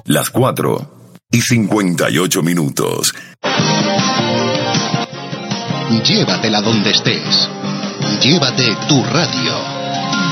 Las 4:58. Llévatela donde estés. Llévate tu radio.